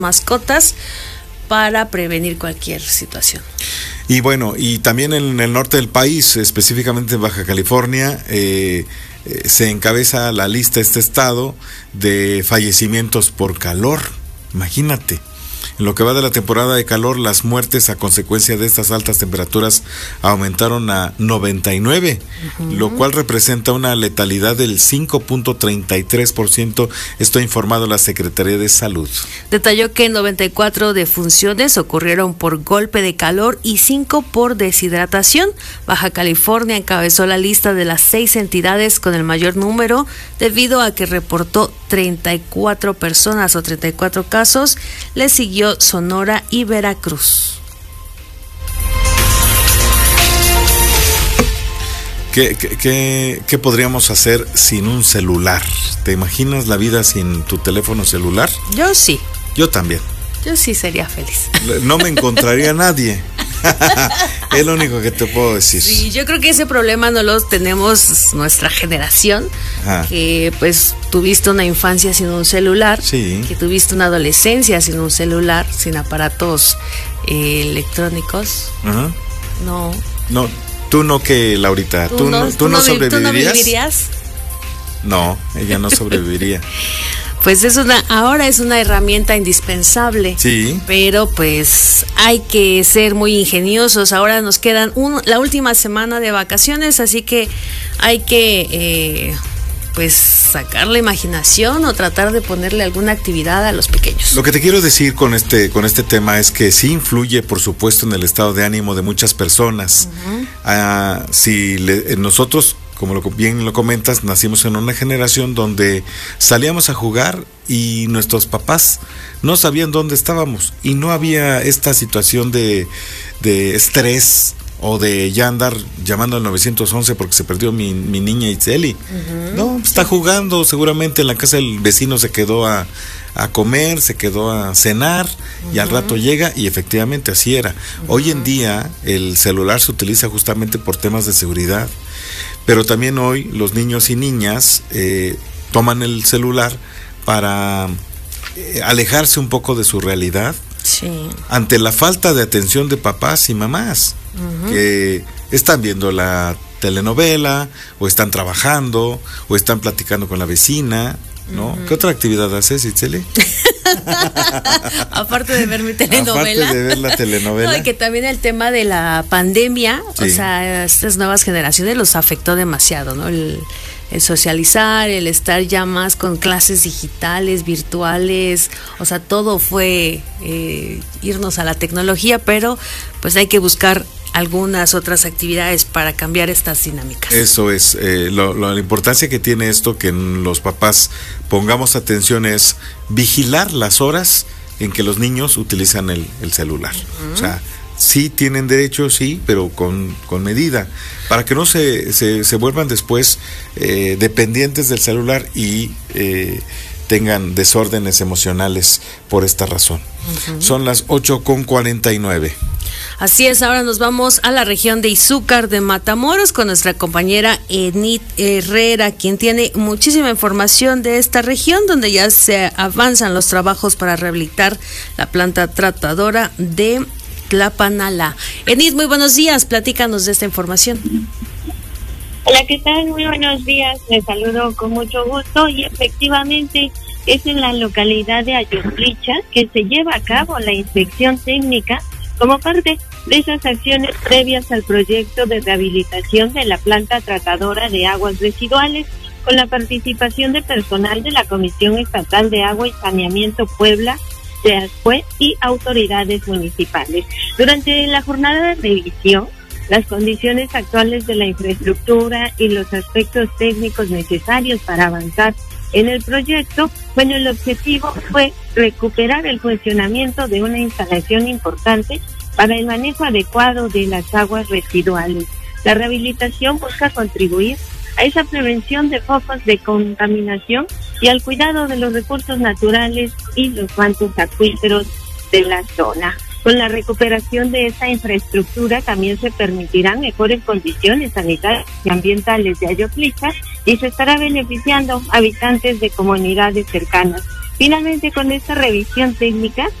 mascotas para prevenir cualquier situación. Y bueno, y también en el norte del país, específicamente en Baja California, se encabeza la lista este estado de fallecimientos por calor. Imagínate. En lo que va de la temporada de calor, las muertes a consecuencia de estas altas temperaturas aumentaron a 99, lo cual representa una letalidad del 5.33%. Esto ha informado la Secretaría de Salud. Detalló que 94 defunciones ocurrieron por golpe de calor y 5 por deshidratación. Baja California encabezó la lista de las 6 entidades con el mayor número debido a que reportó 34 personas o 34 casos. Le siguió Sonora y Veracruz. ¿Qué podríamos hacer sin un celular? ¿Te imaginas la vida sin tu teléfono celular? Yo sí. Yo también. Yo sí sería feliz. No me encontraría nadie. Es lo único que te puedo decir. Sí, yo creo que ese problema no lo tenemos nuestra generación. Ajá. Que pues tuviste una infancia sin un celular, sí. Que tuviste una adolescencia sin un celular, sin aparatos electrónicos. Ajá. No, tú no, que Laurita, tú no sobrevivirías. ¿Tú no vivirías? No, ella no sobreviviría. Pues ahora es una herramienta indispensable, sí. Pero pues hay que ser muy ingeniosos. Ahora nos quedan la última semana de vacaciones, así que hay que pues sacar la imaginación o tratar de ponerle alguna actividad a los pequeños. Lo que te quiero decir con este tema es que sí influye, por supuesto, en el estado de ánimo de muchas personas. Nosotros, como bien lo comentas, nacimos en una generación donde salíamos a jugar y nuestros papás no sabían dónde estábamos y no había esta situación de estrés o de ya andar llamando al 911 porque se perdió mi niña Itzeli. No, está jugando, seguramente en la casa del vecino se quedó a comer, se quedó a cenar y al rato llega, y efectivamente así era. Hoy en día el celular se utiliza justamente por temas de seguridad, pero también hoy los niños y niñas toman el celular para alejarse un poco de su realidad. Sí. Ante la falta de atención de papás y mamás que están viendo la telenovela o están trabajando o están platicando con la vecina, ¿no? ¿Qué otra actividad haces, Itzeli? Aparte de ver mi telenovela. Aparte de ver la telenovela. No, y que también el tema de la pandemia, sí. O sea, estas nuevas generaciones los afectó demasiado, ¿no? El socializar, el estar ya más con clases digitales, virtuales, o sea, todo fue irnos a la tecnología, pero pues hay que buscar algunas otras actividades para cambiar estas dinámicas. Eso es, la importancia que tiene esto, que los papás pongamos atención, es vigilar las horas en que los niños utilizan el celular. O sea, sí tienen derecho, sí, pero con medida, para que no se vuelvan después dependientes del celular y tengan desórdenes emocionales por esta razón. Son las 8:49. Así es, ahora nos vamos a la región de Izúcar de Matamoros con nuestra compañera Enid Herrera, quien tiene muchísima información de esta región, donde ya se avanzan los trabajos para rehabilitar la planta tratadora de Tlapanalá. Enid, muy buenos días, platícanos de esta información. Hola, ¿qué tal? Muy buenos días, les saludo con mucho gusto y efectivamente es en la localidad de Ayotlicha que se lleva a cabo la inspección técnica como parte de esas acciones previas al proyecto de rehabilitación de la planta tratadora de aguas residuales, con la participación de personal de la Comisión Estatal de Agua y Saneamiento Puebla, SEASPUE y autoridades municipales. Durante la jornada de revisión, las condiciones actuales de la infraestructura y los aspectos técnicos necesarios para avanzar en el proyecto, bueno, el objetivo fue recuperar el funcionamiento de una instalación importante para el manejo adecuado de las aguas residuales. La rehabilitación busca contribuir a esa prevención de focos de contaminación y al cuidado de los recursos naturales y los mantos acuíferos de la zona. Con la recuperación de esa infraestructura también se permitirán mejores condiciones sanitarias y ambientales de Ayotlicha y se estará beneficiando a habitantes de comunidades cercanas. Finalmente, con esta revisión técnica